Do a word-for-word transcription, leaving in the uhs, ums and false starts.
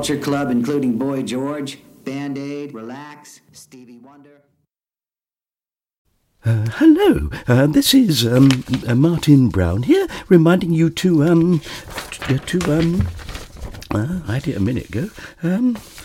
Culture Club, including Boy George, Band Aid, Relax, Stevie Wonder. Uh, hello, uh, this is um, uh, Martin Brown here, reminding you to, um, t- to, um, uh, I had it a minute ago, um,